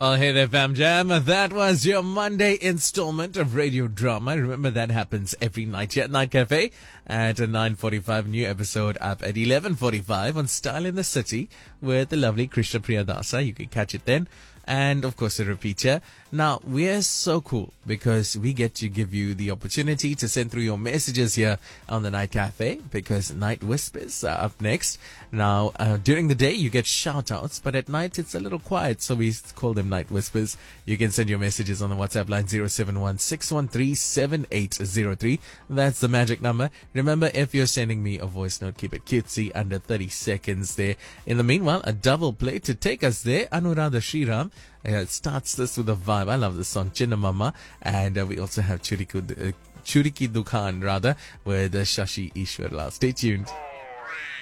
Oh, hey there, Fam Jam. That was your Monday installment of Radio Drama. Remember, that happens every night here at Night Cafe at 9:45. New episode up at 11:45 on Style in the City with the lovely Krishna Priyadasa. You can catch it then. And, of course, a repeat here. Now, we're so cool because we get to give you the opportunity to send through your messages here on the Night Cafe because Night Whispers are up next. Now, during the day, you get shout-outs, but at night, it's a little quiet, so we call them Night Whispers. You can send your messages on the WhatsApp line 071-613-7803. That's the magic number. Remember, if you're sending me a voice note, keep it cutesy, under 30 seconds there. In the meanwhile, a double play to take us there. Anuradha Shriram starts this with a vibe. I love this song, Chinna Mama. And we also have Churiki Dukhan, with Shashi Ishwarlal. Stay tuned.